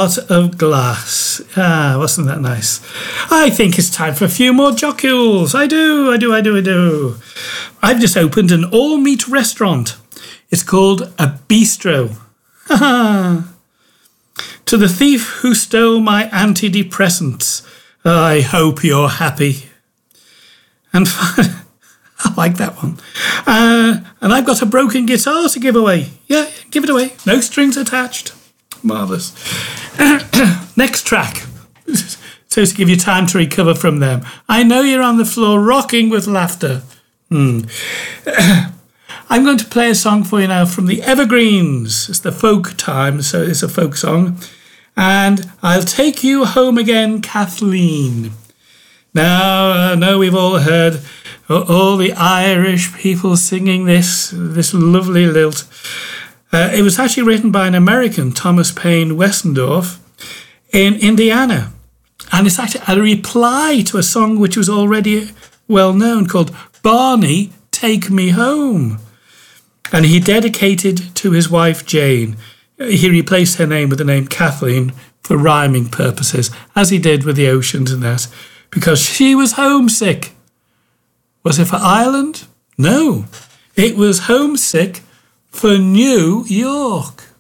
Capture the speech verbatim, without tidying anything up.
Heart of Glass. Ah, wasn't that nice? I think it's time for a few more jocules. I do, I do, I do, I do. I've just opened an all-meat restaurant. It's called a bistro. To the thief who stole my antidepressants, I hope you're happy. And I like that one. Uh, and I've got a broken guitar to give away. Yeah, give it away. No strings attached. Marvellous. Next track. So to give you time to recover from them. I know you're on the floor rocking with laughter. Hmm. I'm going to play a song for you now from the Evergreens. It's the folk time, so it's a folk song. And I'll Take You Home Again, Kathleen. Now, I know we've all heard all the Irish people singing this, this lovely lilt. Uh, it was actually written by an American, Thomas Paine Westendorf, in Indiana. And it's actually a reply to a song which was already well known called Barney, Take Me Home. And he dedicated to his wife, Jane. He replaced her name with the name Kathleen for rhyming purposes, as he did with the Oceans and that, because she was homesick. Was it for Ireland? No. It was homesick for New York.